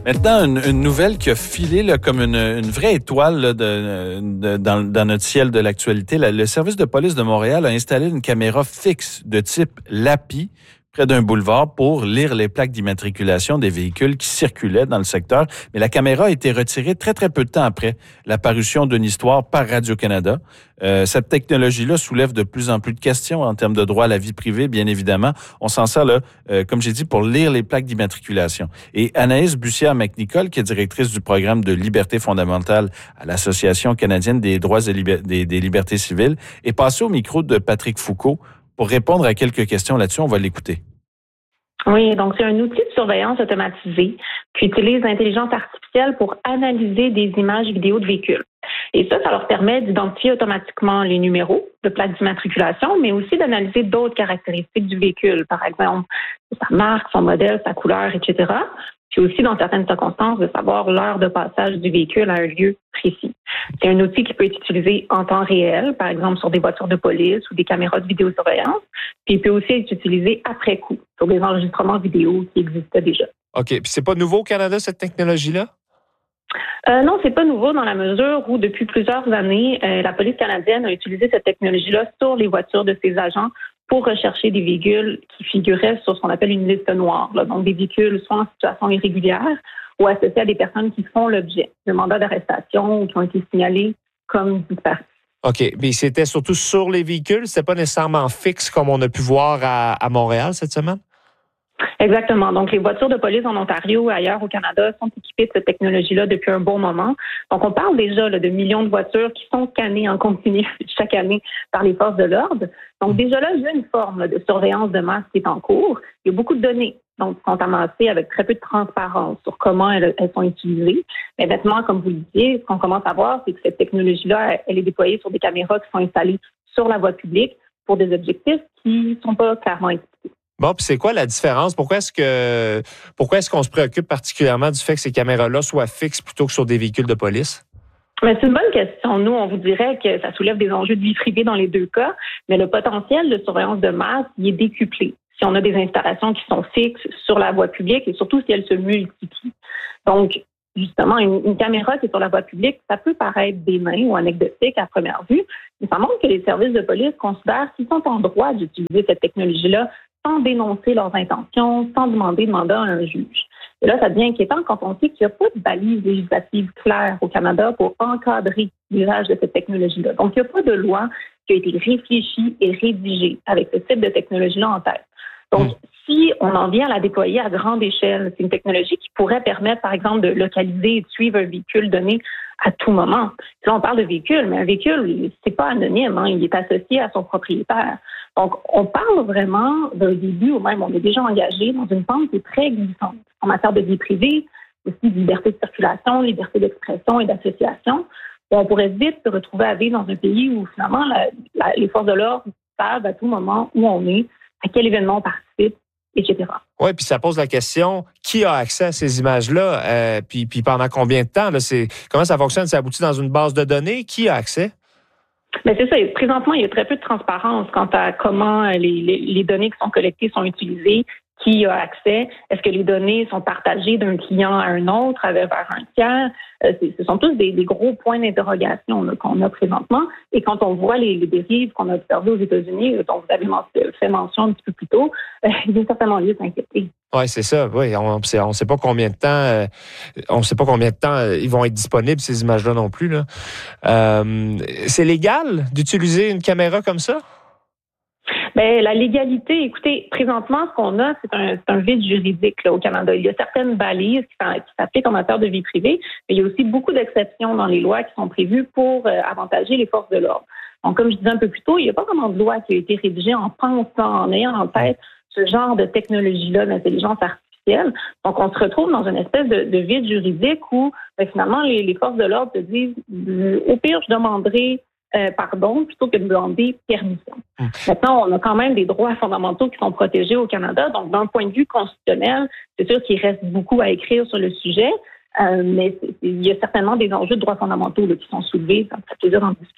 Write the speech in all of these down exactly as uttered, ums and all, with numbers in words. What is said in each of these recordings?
Maintenant, une, une nouvelle qui a filé là, comme une, une vraie étoile là, de, de, dans, dans notre ciel de l'actualité. La, le service de police de Montréal a installé une caméra fixe de type L A P I près d'un boulevard pour lire les plaques d'immatriculation des véhicules qui circulaient dans le secteur. Mais la caméra a été retirée très, très peu de temps après la parution d'une histoire par Radio-Canada. Euh, cette technologie-là soulève de plus en plus de questions en termes de droit à la vie privée, bien évidemment. On s'en sert, là, euh, comme j'ai dit, pour lire les plaques d'immatriculation. Et Anaïs Bussière-McNicol, qui est directrice du programme de liberté fondamentale à l'Association canadienne des droits et liber- des, des libertés civiles, est passée au micro de Patrick Foucault pour répondre à quelques questions là-dessus. On va l'écouter. Oui, donc c'est un outil de surveillance automatisé qui utilise l'intelligence artificielle pour analyser des images vidéo de véhicules. Et ça, ça leur permet d'identifier automatiquement les numéros de plaque d'immatriculation, mais aussi d'analyser d'autres caractéristiques du véhicule, par exemple sa marque, son modèle, sa couleur, et cetera. Puis aussi, dans certaines circonstances, de savoir l'heure de passage du véhicule à un lieu précis. C'est un outil qui peut être utilisé en temps réel, par exemple sur des voitures de police ou des caméras de vidéosurveillance. Puis il peut aussi être utilisé après coup, sur des enregistrements vidéo qui existaient déjà. OK. Puis c'est pas nouveau au Canada, cette technologie-là? Euh, non, c'est pas nouveau dans la mesure où, depuis plusieurs années, euh, la police canadienne a utilisé cette technologie-là sur les voitures de ses agents pour rechercher des véhicules qui figuraient sur ce qu'on appelle une liste noire. Là. Donc, des véhicules soit en situation irrégulière ou associés à des personnes qui font l'objet de mandats d'arrestation ou qui ont été signalés comme disparus. OK. Mais c'était surtout sur les véhicules? C'était pas nécessairement fixe comme on a pu voir à, à Montréal cette semaine? Exactement. Donc, les voitures de police en Ontario et ailleurs au Canada sont équipées de cette technologie-là depuis un bon moment. Donc, on parle déjà là, de millions de voitures qui sont scannées en continu chaque année par les forces de l'ordre. Donc, déjà là, il y a une forme là, de surveillance de masse qui est en cours. Il y a beaucoup de données donc, qui sont amassées avec très peu de transparence sur comment elles, elles sont utilisées. Mais maintenant, comme vous le disiez, ce qu'on commence à voir, c'est que cette technologie-là, elle est déployée sur des caméras qui sont installées sur la voie publique pour des objectifs qui ne sont pas clairement expliqués. Bon, puis c'est quoi la différence? Pourquoi est-ce que pourquoi est-ce qu'on se préoccupe particulièrement du fait que ces caméras-là soient fixes plutôt que sur des véhicules de police? Mais c'est une bonne question. Nous, on vous dirait que ça soulève des enjeux de vie privée dans les deux cas, mais le potentiel de surveillance de masse, il est décuplé si on a des installations qui sont fixes sur la voie publique et surtout si elles se multiplient. Donc, justement, une, une caméra qui est sur la voie publique, ça peut paraître bénin ou anecdotique à première vue, mais ça montre que les services de police considèrent qu'ils sont en droit d'utiliser cette technologie-là sans dénoncer leurs intentions, sans demander de mandat à un juge. Et là, ça devient inquiétant quand on sait qu'il n'y a pas de balise législative claire au Canada pour encadrer l'usage de cette technologie-là. Donc, il n'y a pas de loi qui a été réfléchie et rédigée avec ce type de technologie-là en tête. Donc, mmh. si on en vient à la déployer à grande échelle, c'est une technologie qui pourrait permettre, par exemple, de localiser et de suivre un véhicule donné à tout moment. Là, on parle de véhicule, mais un véhicule, c'est pas anonyme, hein, il est associé à son propriétaire. Donc, on parle vraiment d'un début, ou même on est déjà engagé dans une pente qui est très glissante en matière de vie privée, aussi de liberté de circulation, liberté d'expression et d'association. Et on pourrait vite se retrouver à vivre dans un pays où, finalement, la, la, les forces de l'ordre savent à tout moment où on est, à quel événement on participe, et cetera. Oui, puis ça pose la question, qui a accès à ces images-là? Euh, puis, puis pendant combien de temps? Là, c'est, comment ça fonctionne? Ça aboutit dans une base de données? Qui a accès? Mais c'est ça. Présentement, il y a très peu de transparence quant à comment les, les, les données qui sont collectées sont utilisées, qui a accès, est-ce que les données sont partagées d'un client à un autre, vers un tiers. Euh, ce sont tous des, des gros points d'interrogation là, qu'on a présentement. Et quand on voit les, les dérives qu'on a observées aux États-Unis, dont vous avez fait mention un petit peu plus tôt, euh, il y a certainement lieu de s'inquiéter. Oui, c'est ça. Oui, on ne sait, sait pas combien de temps, euh, on sait pas combien de temps euh, ils vont être disponibles ces images-là non plus. Là. Euh, c'est légal d'utiliser une caméra comme ça? Bien, la légalité, écoutez, présentement, ce qu'on a, c'est un, c'est un vide juridique là, au Canada. Il y a certaines balises qui, qui s'appliquent en matière de vie privée, mais il y a aussi beaucoup d'exceptions dans les lois qui sont prévues pour euh, avantager les forces de l'ordre. Donc, comme je disais un peu plus tôt, il n'y a pas vraiment de loi qui a été rédigée en pensant, en ayant en tête ce genre de technologie-là, d'intelligence artificielle. Donc, on se retrouve dans une espèce de, de vide juridique où, ben, finalement, les, les forces de l'ordre se disent, au pire, je demanderai Euh, pardon, plutôt que de demander permission. Mmh. Maintenant, on a quand même des droits fondamentaux qui sont protégés au Canada. Donc, d'un point de vue constitutionnel, c'est sûr qu'il reste beaucoup à écrire sur le sujet, euh, mais c'est, c'est, il y a certainement des enjeux de droits fondamentaux là, qui sont soulevés. Ça me fait plaisir d'en discuter.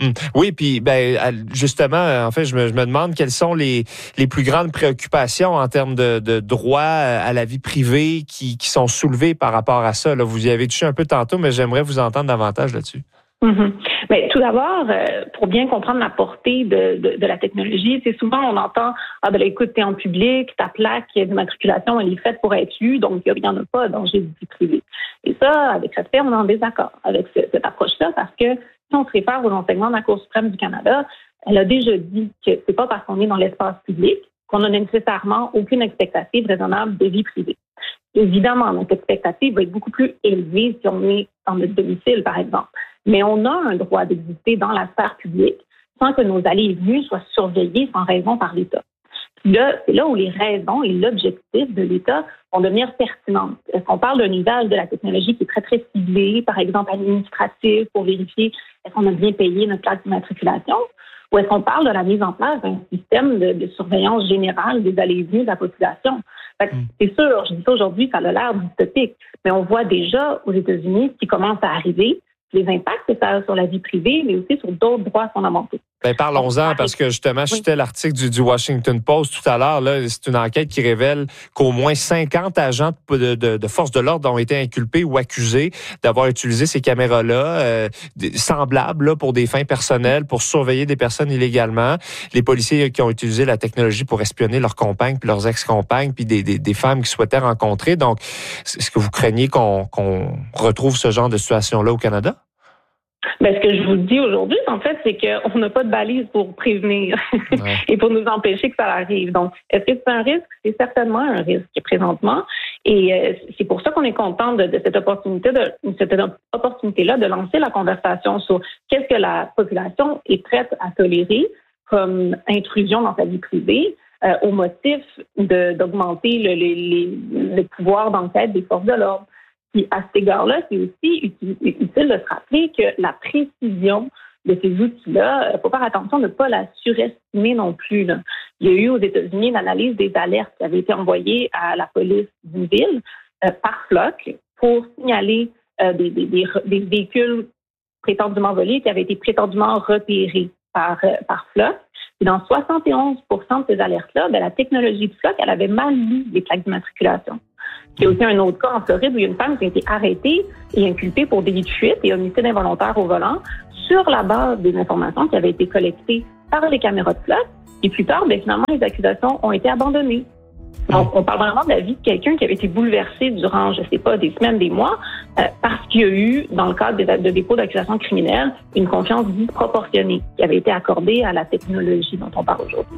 Hum. Oui, puis ben justement, en fait, je me, je me demande quelles sont les, les plus grandes préoccupations en termes de, de droit à la vie privée qui, qui sont soulevées par rapport à ça. Là, vous y avez touché un peu tantôt, mais j'aimerais vous entendre davantage là-dessus. Mm-hmm. Mais tout d'abord, euh, pour bien comprendre la portée de, de, de la technologie, c'est souvent on entend ah ben là, écoute, t'es en public, ta plaque d'immatriculation elle est faite pour être lue, donc il n'y en a pas de danger de vie privée. Et ça, avec cette fait, on est en désaccord avec ce, cette approche-là parce que si on se réfère aux enseignements de la Cour suprême du Canada, elle a déjà dit que c'est pas parce qu'on est dans l'espace public qu'on a nécessairement aucune expectative raisonnable de vie privée. Évidemment, notre expectative va être beaucoup plus élevée si on est dans notre domicile, par exemple. Mais on a un droit d'exister dans la sphère publique sans que nos allées et venues soient surveillées sans raison par l'État. Puis là, c'est là où les raisons et l'objectif de l'État vont devenir pertinentes. Est-ce qu'on parle d'un usage de la technologie qui est très, très ciblé, par exemple administratif, pour vérifier est-ce qu'on a bien payé notre plaque d'immatriculation, ou est-ce qu'on parle de la mise en place d'un système de, de surveillance générale des allées et venues de la population? Fait que c'est sûr, je dis ça aujourd'hui, ça a l'air dystopique, mais on voit déjà aux États-Unis ce qui commence à arriver, les impacts que ça a sur la vie privée, mais aussi sur d'autres droits fondamentaux. Ben, parlons-en, parce que justement, je citais oui. l'article du, du Washington Post tout à l'heure. Là, c'est une enquête qui révèle qu'au moins cinquante agents de, de, de force de l'ordre ont été inculpés ou accusés d'avoir utilisé ces caméras-là, euh, semblables là, pour des fins personnelles, pour surveiller des personnes illégalement. Les policiers qui ont utilisé la technologie pour espionner leurs compagnes, puis leurs ex-compagnes, puis des, des, des femmes qui souhaitaient rencontrer. Donc, est-ce que vous craignez qu'on, qu'on retrouve ce genre de situation-là au Canada? Ben, ce que je vous dis aujourd'hui, en fait, c'est qu'on n'a pas de balise pour prévenir ouais. et pour nous empêcher que ça arrive. Donc, est-ce que c'est un risque? C'est certainement un risque présentement. Et euh, c'est pour ça qu'on est content de, de cette opportunité, de cette opportunité-là de lancer la conversation sur qu'est-ce que la population est prête à tolérer comme intrusion dans sa vie privée, euh, au motif de, d'augmenter le, le, le pouvoir d'enquête des forces de l'ordre. Puis à cet égard-là, c'est aussi utile de se rappeler que la précision de ces outils-là, il faut faire attention de ne pas la surestimer non plus. Là. Il y a eu aux États-Unis une analyse des alertes qui avait été envoyée à la police d'une ville euh, par Flock pour signaler euh, des, des, des, des véhicules prétendument volés qui avaient été prétendument repérés par, euh, par Flock. Et dans soixante et onze pour cent de ces alertes-là, ben, la technologie de Flock, elle avait mal lu les plaques d'immatriculation. Il y a aussi un autre cas en Floride où il y a une femme qui a été arrêtée et inculpée pour délit de fuite et homicide involontaire au volant sur la base des informations qui avaient été collectées par les caméras de Flock. Et plus tard, bien, finalement, les accusations ont été abandonnées. Donc, on parle vraiment de la vie de quelqu'un qui avait été bouleversé durant, je ne sais pas, des semaines, des mois, euh, parce qu'il y a eu, dans le cadre de, de dépôt d'accusations criminelles, une confiance disproportionnée qui avait été accordée à la technologie dont on parle aujourd'hui.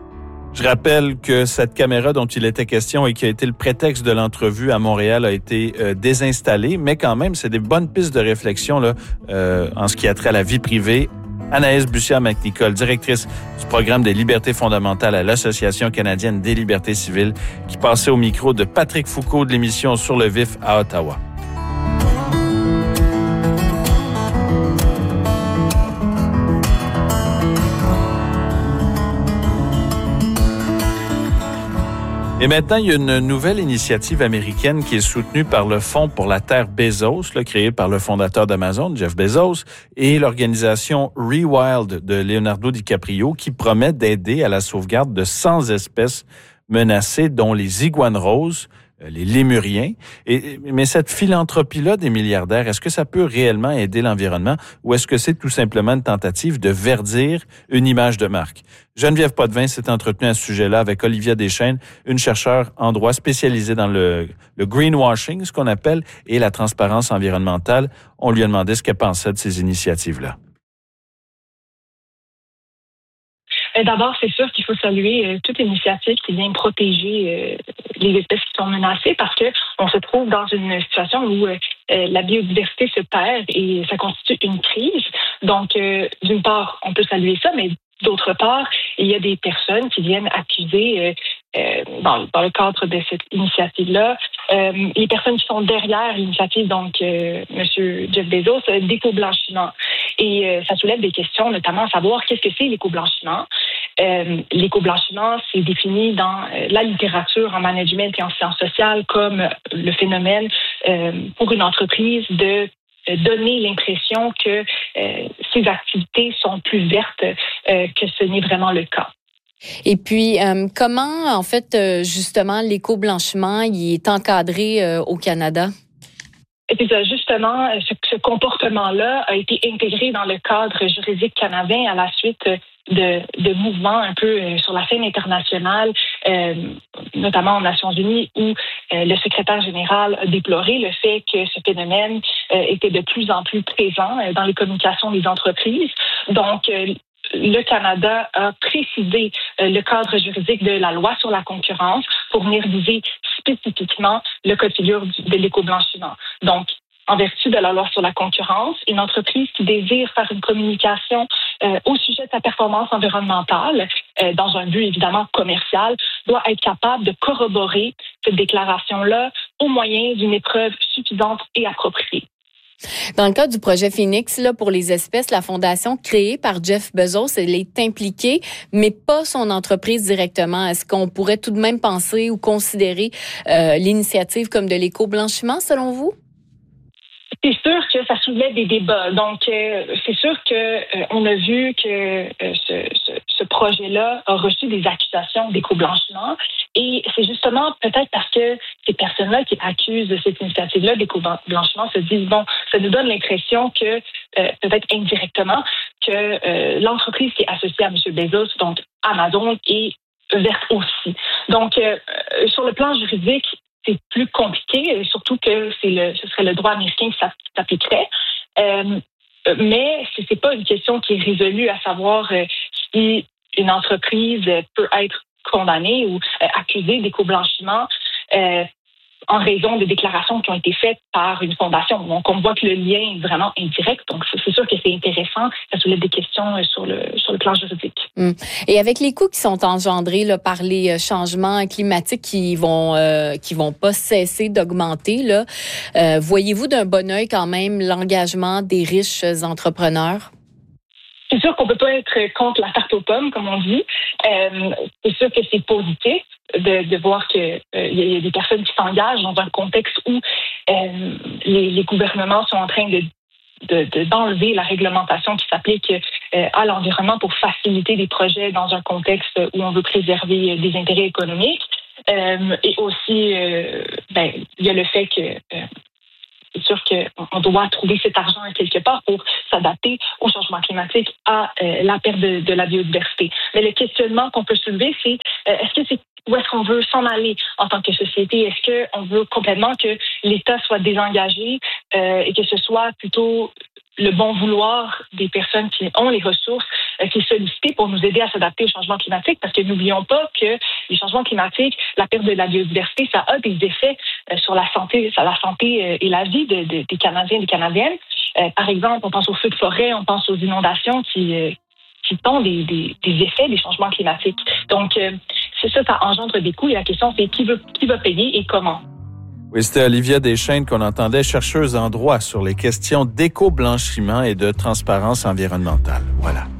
Je rappelle que cette caméra dont il était question et qui a été le prétexte de l'entrevue à Montréal a été euh, désinstallée, mais quand même, c'est des bonnes pistes de réflexion là, euh, en ce qui a trait à la vie privée. Anaïs Bussière-McNicol, directrice du programme des libertés fondamentales à l'Association canadienne des libertés civiles, qui passait au micro de Patrick Foucault de l'émission Sur le vif à Ottawa. Et maintenant, il y a une nouvelle initiative américaine qui est soutenue par le Fonds pour la Terre Bezos, là, créé par le fondateur d'Amazon, Jeff Bezos, et l'organisation Rewild de Leonardo DiCaprio, qui promet d'aider à la sauvegarde de cent espèces menacées, dont les iguanes roses, les lémuriens. Et, mais cette philanthropie-là des milliardaires, est-ce que ça peut réellement aider l'environnement ou est-ce que c'est tout simplement une tentative de verdir une image de marque? Geneviève Potvin s'est entretenue à ce sujet-là avec Olivia Deschênes, une chercheure en droit spécialisée dans le, le greenwashing, ce qu'on appelle, et la transparence environnementale. On lui a demandé ce qu'elle pensait de ces initiatives-là. D'abord, c'est sûr qu'il faut saluer euh, toute initiative qui vient protéger euh, les espèces qui sont menacées parce que on se trouve dans une situation où euh, la biodiversité se perd et ça constitue une crise. Donc, euh, d'une part, on peut saluer ça, mais d'autre part, il y a des personnes qui viennent accuser, euh, euh, dans, dans le cadre de cette initiative-là, euh, les personnes qui sont derrière l'initiative, donc euh, M. Jeff Bezos, euh, d'éco-blanchiment. Et euh, ça soulève des questions, notamment à savoir qu'est-ce que c'est l'éco-blanchiment. Euh, l'éco-blanchiment, c'est défini dans euh, la littérature en management et en sciences sociales comme le phénomène euh, pour une entreprise de donner l'impression que euh, ces activités sont plus vertes euh, que ce n'est vraiment le cas. Et puis, euh, comment, en fait, euh, justement, l'éco-blanchiment il est encadré euh, au Canada? Et puis ça, justement, ce, ce comportement-là a été intégré dans le cadre juridique canadien à la suite de, de mouvements un peu sur la scène internationale, euh, notamment aux Nations Unies, où euh, le secrétaire général a déploré le fait que ce phénomène euh, était de plus en plus présent euh, dans les communications des entreprises. Donc, euh, le Canada a précisé euh, le cadre juridique de la loi sur la concurrence pour venir viser spécifiquement le cas de figure de l'éco-blanchiment. Donc, en vertu de la loi sur la concurrence, une entreprise qui désire faire une communication euh, au sujet de sa performance environnementale, euh, dans un but évidemment commercial, doit être capable de corroborer cette déclaration-là au moyen d'une épreuve suffisante et appropriée. Dans le cas du projet Phoenix, là, pour les espèces, la fondation créée par Jeff Bezos, elle est impliquée, mais pas son entreprise directement. Est-ce qu'on pourrait tout de même penser ou considérer euh, l'initiative comme de l'éco-blanchiment, selon vous? C'est sûr que ça soulève des débats. Donc, euh, c'est sûr que euh, on a vu que euh, ce, ce, ce projet-là a reçu des accusations d'éco-blanchiment. Et c'est justement peut-être parce que ces personnes-là qui accusent de cette initiative-là d'éco-blanchiment se disent, bon, ça nous donne l'impression que, euh, peut-être indirectement, que euh, l'entreprise qui est associée à M. Bezos, donc Amazon, est verte aussi. Donc, euh, sur le plan juridique, c'est plus compliqué, surtout que c'est le, ce serait le droit américain qui s'appliquerait. Euh, mais ce n'est pas une question qui est résolue, à savoir euh, si une entreprise peut être condamnée ou euh, accusée d'éco-blanchiment euh, en raison de déclarations qui ont été faites par une fondation. Donc, on voit que le lien est vraiment indirect. Donc, c'est sûr que c'est intéressant. Ça soulève des questions sur le, sur le plan juridique. Hum. Et avec les coûts qui sont engendrés là, par les changements climatiques qui vont euh, qui vont pas cesser d'augmenter, là, euh, voyez-vous d'un bon œil quand même l'engagement des riches entrepreneurs? C'est sûr qu'on peut pas être contre la tarte aux pommes, comme on dit. Euh, c'est sûr que c'est positif de, de voir que euh, y a des personnes qui s'engagent dans un contexte où euh, les, les gouvernements sont en train de, de, de d'enlever la réglementation qui s'applique euh, à l'environnement pour faciliter des projets dans un contexte où on veut préserver des intérêts économiques. Euh, et aussi, euh, ben, il y a le fait que euh, c'est sûr qu'on doit trouver cet argent quelque part pour s'adapter au changement climatique, à euh, la perte de, de la biodiversité. Mais le questionnement qu'on peut soulever, c'est euh, est-ce que c'est où est-ce qu'on veut s'en aller en tant que société? Est-ce qu'on veut complètement que l'État soit désengagé euh, et que ce soit plutôt le bon vouloir des personnes qui ont les ressources, euh, qui sont sollicitées pour nous aider à s'adapter au changement climatique? Parce que n'oublions pas que les changements climatiques, la perte de la biodiversité, ça a des effets euh, sur la santé, sur la santé euh, et la vie de, de, des Canadiens et des Canadiennes. Euh, par exemple, on pense aux feux de forêt, on pense aux inondations qui, euh, qui sont des, des, des effets des changements climatiques. Donc, euh, c'est ça, ça engendre des coûts. Et la question, c'est qui veut, qui va payer et comment? Oui, c'était Olivia Deschênes qu'on entendait, chercheuse en droit sur les questions d'éco-blanchiment et de transparence environnementale. Voilà.